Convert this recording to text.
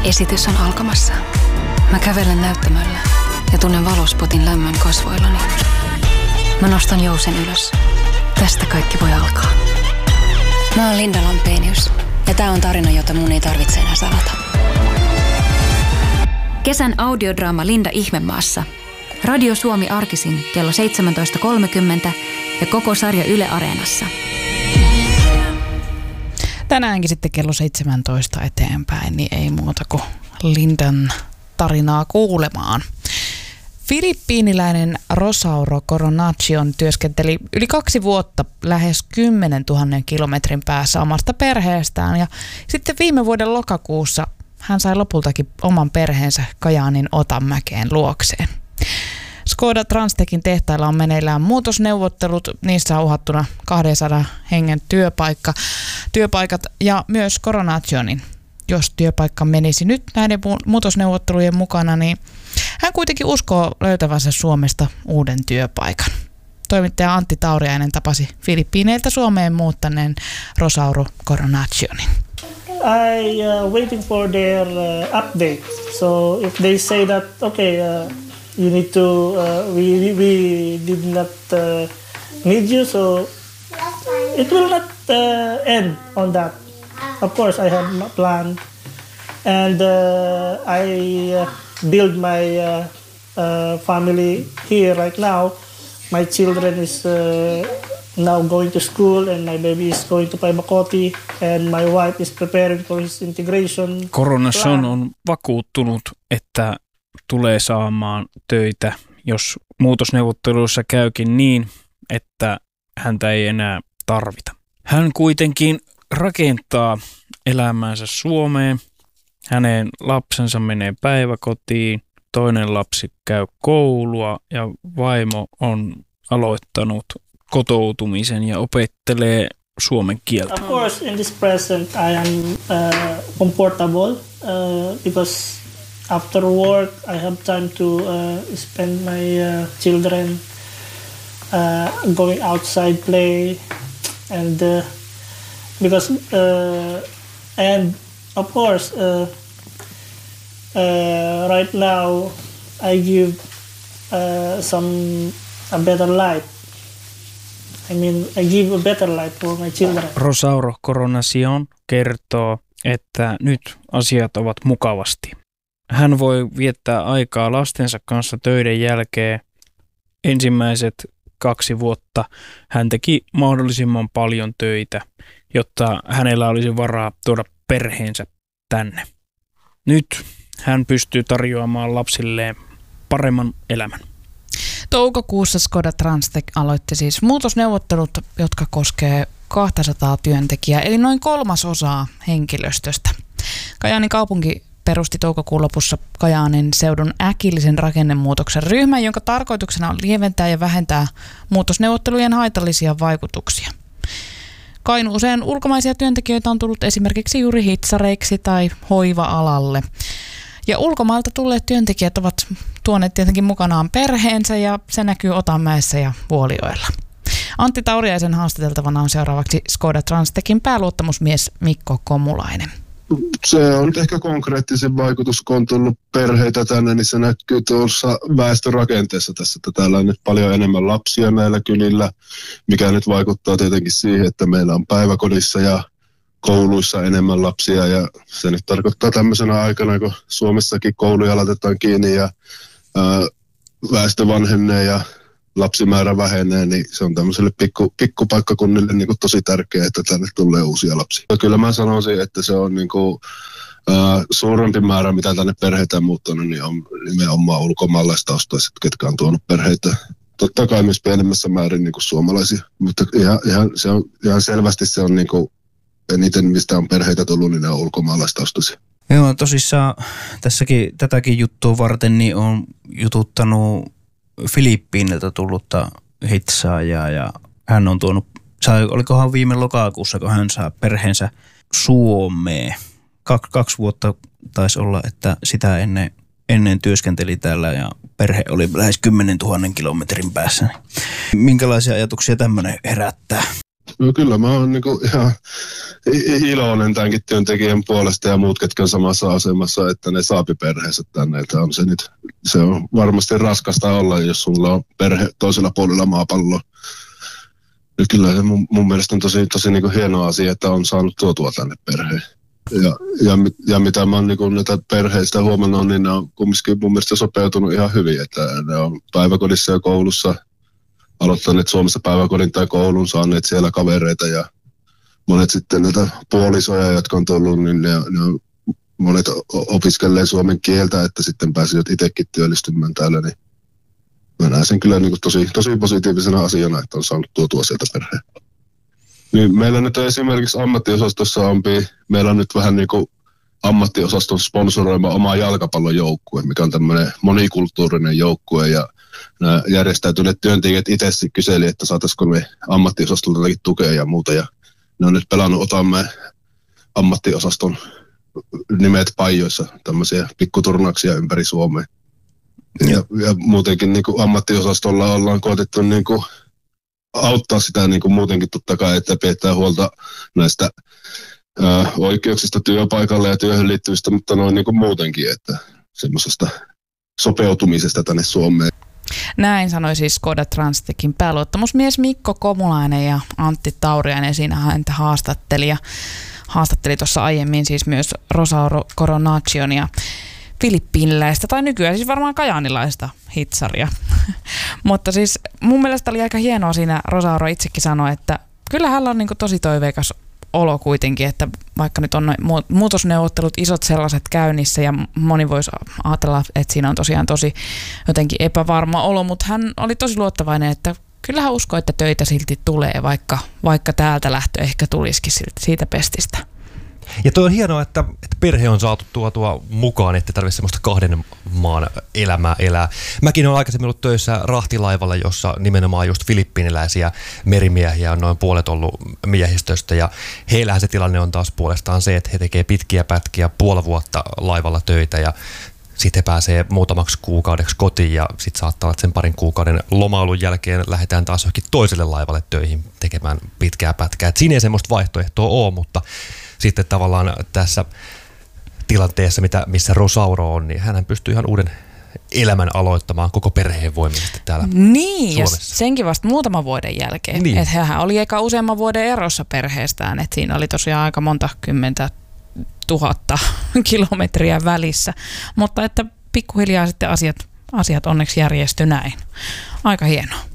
Esitys on alkamassa. Mä kävelen näyttämöllä ja tunnen valospotin lämmön kasvoillani. Mä nostan jousen ylös. Tästä kaikki voi alkaa. Mä oon Linda Lampenius ja tää on tarina, jota mun ei tarvitse enää salata. Kesän audiodraama Linda Ihmemaassa. Radio Suomi arkisin kello 17.30 ja koko sarja Yle Areenassa. Tänäänkin sitten kello 17 eteenpäin, niin ei muuta kuin Lindan tarinaa kuulemaan. Filippiiniläinen Rosauro Coronaccion työskenteli yli 2 vuotta lähes 10 000 kilometrin päässä omasta perheestään ja sitten viime vuoden lokakuussa hän sai lopultakin oman perheensä Kajaanin Otanmäkeen luokseen. Skoda Transtechin tehtailla on meneillään muutosneuvottelut, niissä on uhattuna 200 hengen työpaikat ja myös Coronaccionin. Jos työpaikka menisi nyt näiden muutosneuvottelujen mukana, niin hän kuitenkin uskoo löytävänsä Suomesta uuden työpaikan. Toimittaja Antti Tauriainen tapasi Filippiineiltä Suomeen muuttaneen Rosauro Coronaccionin. I waiting for their update. So if they say that you need to we did not need you, so it will not end on that. Of course, I have planned, and I build my family here right now. My children is now going to school, and my baby is going to Paimakoti, and my wife is preparing for his integration. Coronaccion on vakuuttunut, että tulee saamaan töitä, jos muutosneuvotteluissa käykin niin, että häntä ei enää tarvita. Hän kuitenkin rakentaa elämäänsä Suomeen. Hänen lapsensa menee päiväkotiin, toinen lapsi käy koulua ja vaimo on aloittanut kotoutumisen ja opettelee suomen kieltä. Of course, in this present I am comfortable because after work I have time to spend my children going outside play and because and of course right now I give a better life. I give a better life for my children. Rosauro Coronaccion kertoo, että nyt asiat ovat mukavasti. Hän voi viettää aikaa lastensa kanssa töiden jälkeen. Ensimmäiset 2 vuotta hän teki mahdollisimman paljon töitä, jotta hänellä olisi varaa tuoda perheensä tänne. Nyt hän pystyy tarjoamaan lapsilleen paremman elämän. Toukokuussa Skoda Transtech aloitti siis muutosneuvottelut, jotka koskee 200 työntekijää, eli noin 1/3 henkilöstöstä. Kajaanin kaupunki perusti toukokuun lopussa Kajaanin seudun äkillisen rakennemuutoksen ryhmän, jonka tarkoituksena on lieventää ja vähentää muutosneuvottelujen haitallisia vaikutuksia. Kainuuseen ulkomaisia työntekijöitä on tullut esimerkiksi juuri hitsareiksi tai hoiva-alalle. Ja ulkomailta tulleet työntekijät ovat tuoneet tietenkin mukanaan perheensä ja se näkyy Otanmäessä ja Vuolijoella. Antti Tauriaisen haastateltavana on seuraavaksi Skoda Transtechin pääluottamusmies Mikko Komulainen. Se on ehkä konkreettisen vaikutus, kun on tullut perheitä tänne, niin se näkyy tuossa väestörakenteessa tässä, että täällä on nyt paljon enemmän lapsia näillä kylillä, mikä nyt vaikuttaa tietenkin siihen, että meillä on päiväkodissa ja kouluissa enemmän lapsia ja se nyt tarkoittaa tämmöisenä aikana, kun Suomessakin kouluja laitetaan kiinni ja väestö vanhenee ja lapsimäärä vähenee, niin se on tämmöiselle pikkupaikkakunnille niin kuin tosi tärkeää, että tänne tulee uusia lapsia. Ja kyllä mä sanoisin, että se on niin kuin, suurempi määrä, mitä tänne perheitä on muuttanut, niin on nimenomaan ulkomaalaistaustaiset, ketkä on tuonut perheitä. Totta kai myös pienemmässä määrin niin kuin suomalaisia, mutta ihan selvästi se on niin kuin, eniten, mistä on perheitä tullut, niin ne on ulkomaalaistaustaisia. Joo, tosissaan tätäkin juttua varten niin on jututtanut Filippiiniltä tullutta hitsaajaa ja hän on tuonut, olikohan viime lokakuussa, kun hän saa perheensä Suomeen. 2 vuotta taisi olla, että sitä ennen työskenteli täällä ja perhe oli lähes 10 000 kilometrin päässä. Minkälaisia ajatuksia tämmöinen herättää? No kyllä mä oon niinku ihan iloinen tämänkin työntekijän puolesta ja muut, ketkä on samassa asemassa, että ne saapi perheensä tänne. Että on se, nyt, se on varmasti raskasta olla, jos sulla on perhe toisella puolella maapalloa. Ja kyllä se mun mielestä on tosi niinku hieno asia, että on saanut tuotua tänne perheen. Ja mitä mä oon niinku näitä perheistä huomannut, niin ne on kumminkin mun mielestä sopeutunut ihan hyvin. Että ne on päiväkodissa ja koulussa aloittaneet Suomessa päiväkodin tai koulun, saaneet siellä kavereita ja monet sitten näitä puolisoja, jotka on tullut, niin ne on monet opiskelee suomen kieltä, että sitten pääsivät itsekin työllistymään täällä, niin mä näen sen kyllä niin tosi positiivisena asiana, että on saanut tuotua sieltä perheen. Niin meillä nyt esimerkiksi ammattiosastossa meillä on nyt vähän niin kuin ammattiosaston sponsoroima oma jalkapallon joukkue, mikä on tämmöinen monikulttuurinen joukkue ja nämä järjestäytyneet työntekijät itse kyseli, että saataisiko me ammattiosastolta tukea ja muuta ja ne on nyt pelannut Otamäen ammattiosaston nimet pajoissa, tämmöisiä pikkuturnauksia ympäri Suomea. Ja muutenkin niin kuin ammattiosastolla ollaan koetettu niin kuin auttaa sitä niin kuin muutenkin totta kai, että pidetään huolta näistä oikeuksista työpaikalle ja työhön liittyvistä, mutta noin niin kuin muutenkin, että semmoisesta sopeutumisesta tänne Suomeen. Näin sanoi siis Skoda Transtechin pääluottamusmies Mikko Komulainen ja Antti Tauriainen siinä häntä haastatteli tuossa aiemmin siis myös Rosauro Coronacionia, filippiiniläistä tai nykyään siis varmaan kajaanilaista hitsaria. Mutta siis mun mielestä oli aika hienoa siinä, Rosauro itsekin sanoi, että kyllä hänellä on niin kuin tosi toiveikas olo kuitenkin, että vaikka nyt on muutosneuvottelut, isot sellaiset käynnissä ja moni voisi ajatella, että siinä on tosiaan tosi jotenkin epävarma olo, mutta hän oli tosi luottavainen, että kyllä hän uskoo, että töitä silti tulee, vaikka täältä lähtö ehkä tulisikin siitä pestistä. Ja toi on hienoa, että perhe on saatu tuotua mukaan, ettei tarvitse semmoista kahden maan elämää elää. Mäkin olen aikaisemmin ollut töissä rahtilaivalla, jossa nimenomaan just filippiiniläisiä merimiehiä on noin puolet ollut miehistöstä. Ja heillähän se tilanne on taas puolestaan se, että he tekee pitkiä pätkiä puoli vuotta laivalla töitä ja sitten he pääsee muutamaksi kuukaudeksi kotiin ja sitten saattaa olla, että sen parin kuukauden lomailun jälkeen lähdetään taas johonkin toiselle laivalle töihin tekemään pitkää pätkää. Et siinä ei semmoista vaihtoehtoa ole, mutta sitten tavallaan tässä tilanteessa, missä Rosauro on, niin hän pystyy ihan uuden elämän aloittamaan koko perheen voimisesti täällä niin, Suomessa. Ja senkin vasta muutaman vuoden jälkeen. Niin. Että hän oli eka useamman vuoden erossa perheestään, että siinä oli tosiaan aika monta 10 000 kilometriä välissä. Mutta että pikkuhiljaa sitten asiat onneksi järjestyi näin. Aika hienoa.